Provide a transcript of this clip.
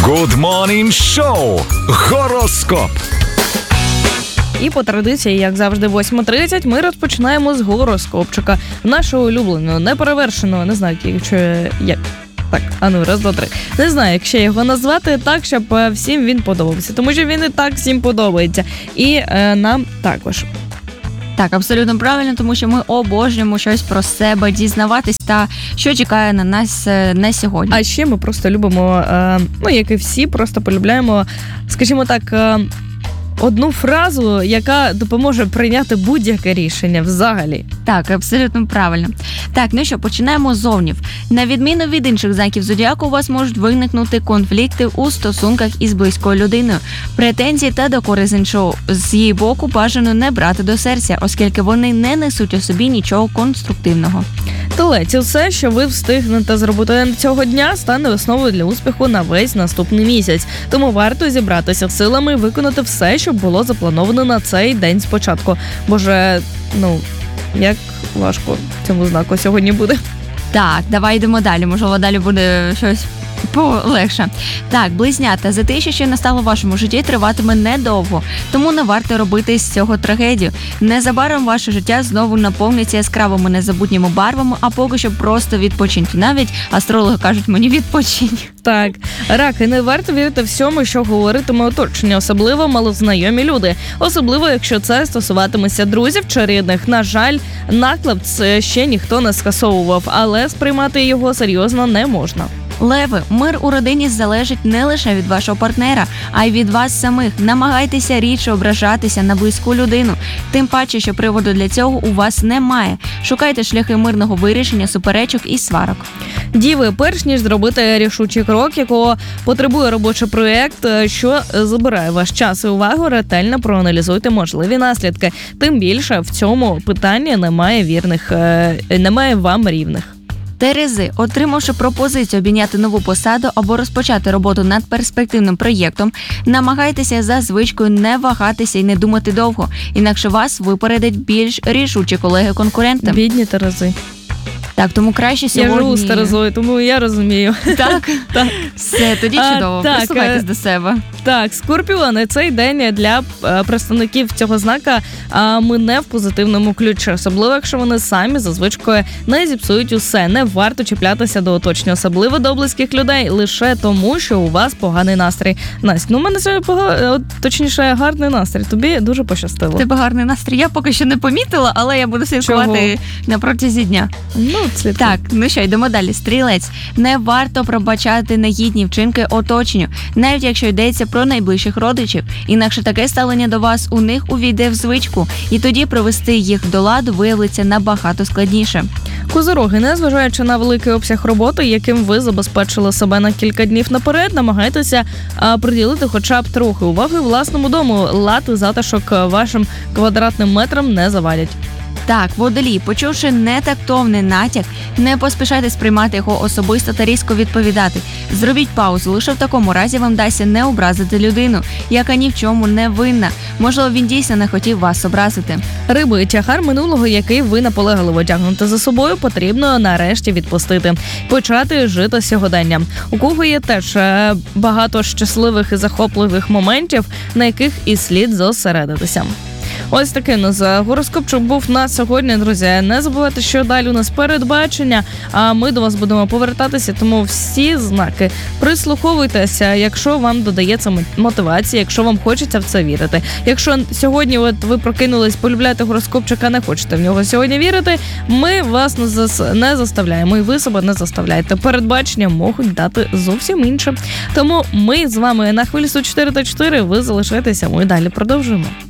Good Morning Show. Гороскоп. І по традиції, як завжди, 8:30 ми розпочинаємо з гороскопчика. Нашого улюбленого, неперевершеного, не знаю, як. Так, раз, два, три. Не знаю, як ще його назвати так, щоб всім він подобався. Тому що він і так всім подобається. І нам також. Так, абсолютно правильно, тому що ми обожнюємо щось про себе дізнаватись та що чекає на нас на сьогодні. А ще ми просто любимо, як і всі, просто полюбляємо, скажімо так, одну фразу, яка допоможе прийняти будь-яке рішення взагалі. Так, абсолютно правильно. Так, ну що, починаємо з овнів. На відміну від інших знаків зодіаку, у вас можуть виникнути конфлікти у стосунках із близькою людиною. Претензії та докори з іншого з її боку бажано не брати до серця, оскільки вони не несуть у собі нічого конструктивного. Телець, все, що ви встигнете зробити цього дня, стане основою для успіху на весь наступний місяць. Тому варто зібратися силами і виконати все, що було заплановано на цей день спочатку. Боже, як важко цьому знаку сьогодні буде. Так, давай йдемо далі. Можливо, далі буде щось полегше. Так, близнята, затища, що настало в вашому житті, триватиме недовго, тому не варто робити з цього трагедію. Незабаром ваше життя знову наповниться яскравими незабутніми барвами, а поки що просто відпочиньте. Навіть астрологи кажуть мені відпочинь. Так, раки, не варто вірити всьому, що говоритиме оточення, особливо малознайомі люди. Особливо, якщо це стосуватиметься друзів чи рідних. На жаль, наклеп це ще ніхто не скасовував, але сприймати його серйозно не можна. Леви, мир у родині залежить не лише від вашого партнера, а й від вас самих. Намагайтеся рідше ображатися на близьку людину, тим паче, що приводу для цього у вас немає. Шукайте шляхи мирного вирішення суперечок і сварок. Діви, перш ніж зробити рішучий крок, якого потребує робочий проєкт, що забирає ваш час і увагу, ретельно проаналізуйте можливі наслідки. Тим більше в цьому питанні немає вам рівних. Терези, отримавши пропозицію обійняти нову посаду або розпочати роботу над перспективним проєктом, намагайтеся за звичкою не вагатися і не думати довго, інакше вас випередять більш рішучі колеги-конкуренти. Бідні Терези. Так, тому краще сьогодні... Я живу з Терезою, тому я розумію. Так? Так. Все, тоді чудово. Прислухайтесь до себе. Так, Скорпіони, цей день для представників цього знака мине в позитивному ключі. Особливо, якщо вони самі за звичкою не зіпсують усе. Не варто чіплятися до оточення, особливо до близьких людей, лише тому, що у вас поганий настрій. Настя, у мене сьогодні гарний настрій. Тобі дуже пощастило. Тебе гарний настрій. Я поки що не помітила, але я буду слідкувати на протязі дня. Так, ну що, йдемо далі. Стрілець. Не варто пробачати негідні вчинки оточенню, навіть якщо йдеться про найближчих родичів. Інакше таке ставлення до вас у них увійде в звичку, і тоді привести їх до ладу виявиться набагато складніше. Козироги, незважаючи на великий обсяг роботи, яким ви забезпечили себе на кілька днів наперед, намагайтеся приділити хоча б трохи уваги власному дому. Лад і затишок вашим квадратним метрам не завадять. Так, водолій, почувши нетактовний натяк, не поспішайте сприймати його особисто та різко відповідати. Зробіть паузу, лише в такому разі вам дасться не образити людину, яка ні в чому не винна. Можливо, він дійсно не хотів вас образити. Риби, тягар минулого, який ви наполегливо тягнете за собою, потрібно нарешті відпустити. Почати жити сьогоденням. У кого є теж багато щасливих і захопливих моментів, на яких і слід зосередитися. Ось такий у нас гороскопчик був на сьогодні, друзі. Не забувайте, що далі у нас передбачення, а ми до вас будемо повертатися, тому всі знаки прислуховуйтеся, якщо вам додається мотивація, якщо вам хочеться в це вірити. Якщо сьогодні ви прокинулись, полюбляєте гороскопчик, а не хочете в нього сьогодні вірити, ми вас не заставляємо, і ви себе не заставляєте. Передбачення можуть дати зовсім інше. Тому ми з вами на хвилі 104.4, ви залишайтеся, ми далі продовжуємо.